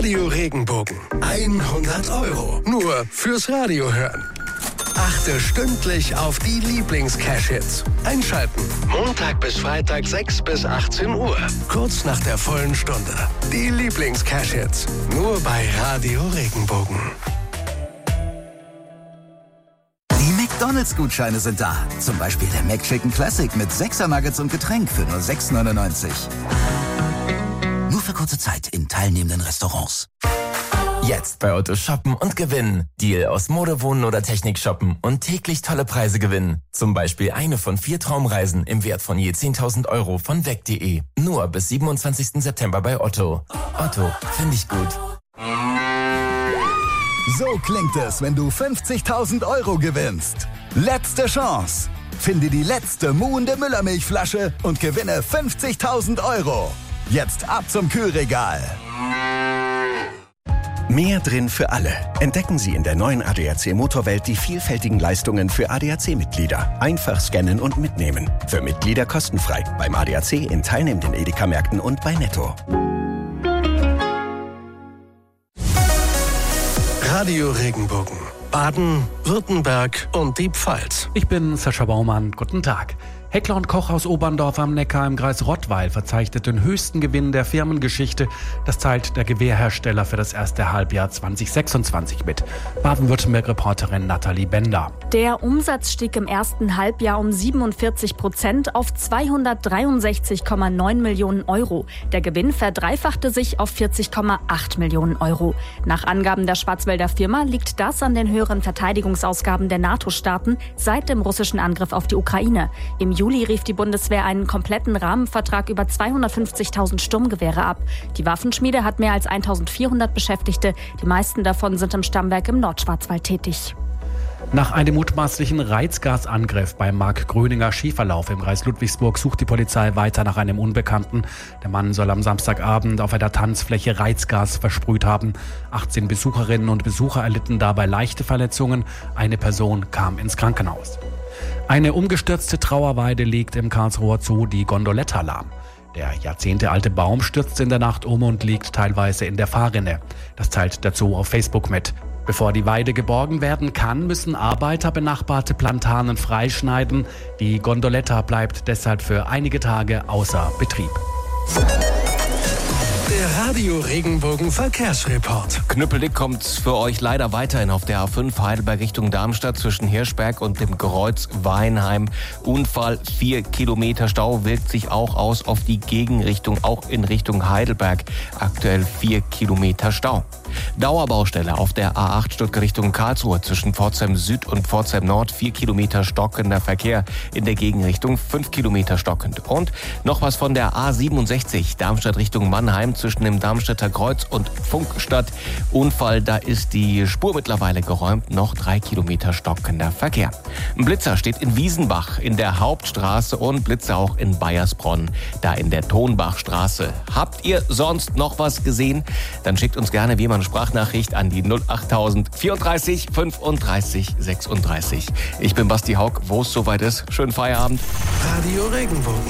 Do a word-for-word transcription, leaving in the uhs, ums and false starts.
Radio Regenbogen. hundert Euro. Nur fürs Radio hören. Achte stündlich auf die Lieblings-Cash-Hits. Einschalten. Montag bis Freitag sechs bis achtzehn Uhr. Kurz nach der vollen Stunde. Die Lieblings-Cash-Hits. Nur bei Radio Regenbogen. Die McDonalds-Gutscheine sind da. Zum Beispiel der McChicken Classic mit sechser Nuggets und Getränk für nur sechs neunundneunzig. Nur für kurze Zeit in teilnehmenden Restaurants. Jetzt bei Otto shoppen und gewinnen. Deal aus Mode, Wohnen oder Technik shoppen und täglich tolle Preise gewinnen. Zum Beispiel eine von vier Traumreisen im Wert von je zehntausend Euro von weg punkt de. Nur bis siebenundzwanzigsten September bei Otto. Otto, finde ich gut. So klingt es, wenn du fünfzigtausend Euro gewinnst. Letzte Chance. Finde die letzte muhende Müllermilchflasche und gewinne fünfzigtausend Euro. Jetzt ab zum Kühlregal. Mehr drin für alle. Entdecken Sie in der neuen A D A C Motorwelt die vielfältigen Leistungen für A D A C-Mitglieder. Einfach scannen und mitnehmen. Für Mitglieder kostenfrei. Beim A D A C in teilnehmenden Edeka-Märkten und bei Netto. Radio Regenbogen. Baden, Württemberg und die Pfalz. Ich bin Sascha Baumann. Guten Tag. Heckler und Koch aus Oberndorf am Neckar im Kreis Rottweil verzeichnet den höchsten Gewinn der Firmengeschichte. Das teilt der Gewehrhersteller für das erste Halbjahr zwanzig sechsundzwanzig mit. Baden-Württemberg-Reporterin Nathalie Bender. Der Umsatz stieg im ersten Halbjahr um siebenundvierzig Prozent auf zweihundertdreiundsechzig Komma neun Millionen Euro. Der Gewinn verdreifachte sich auf vierzig Komma acht Millionen Euro. Nach Angaben der Schwarzwälder Firma liegt das an den höheren Verteidigungsausgaben der NATO-Staaten seit dem russischen Angriff auf die Ukraine. Im Juli rief die Bundeswehr einen kompletten Rahmenvertrag über zweihundertfünfzigtausend Sturmgewehre ab. Die Waffenschmiede hat mehr als eintausendvierhundert Beschäftigte. Die meisten davon sind im Stammwerk im Nordschwarzwald tätig. Nach einem mutmaßlichen Reizgasangriff beim Mark-Gröninger Skiverlauf im Kreis Ludwigsburg sucht die Polizei weiter nach einem Unbekannten. Der Mann soll am Samstagabend auf einer Tanzfläche Reizgas versprüht haben. achtzehn Besucherinnen und Besucher erlitten dabei leichte Verletzungen. Eine Person kam ins Krankenhaus. Eine umgestürzte Trauerweide legt im Karlsruher Zoo die Gondoletta lahm. Der jahrzehntealte Baum stürzt in der Nacht um und liegt teilweise in der Fahrrinne. Das teilt der Zoo auf Facebook mit. Bevor die Weide geborgen werden kann, müssen Arbeiter benachbarte Plantanen freischneiden. Die Gondoletta bleibt deshalb für einige Tage außer Betrieb. Der Radio Regenbogen Verkehrsreport. Knüppeldick kommt für euch leider weiterhin auf der A fünf Heidelberg Richtung Darmstadt zwischen Hirschberg und dem Kreuz Weinheim. Unfall, vier Kilometer Stau, wirkt sich auch aus auf die Gegenrichtung, auch in Richtung Heidelberg. Aktuell vier Kilometer Stau. Dauerbaustelle auf der A acht Stuttgart Richtung Karlsruhe zwischen Pforzheim Süd und Pforzheim Nord. vier Kilometer stockender Verkehr, in der Gegenrichtung fünf Kilometer stockend. Und noch was von der A siebenundsechzig Darmstadt Richtung Mannheim zwischen dem Darmstädter Kreuz und Funkstadt. Unfall, da ist die Spur mittlerweile geräumt, noch drei Kilometer stockender Verkehr. Ein Blitzer steht in Wiesenbach in der Hauptstraße und Blitzer auch in Bayersbronn, da in der Tonbachstraße. Habt ihr sonst noch was gesehen? Dann schickt uns gerne wie immer eine Sprachnachricht an die null achttausend vierunddreißig fünfunddreißig sechsunddreißig. Ich bin Basti Haug, wo es soweit ist. Schönen Feierabend. Radio Regenbogen.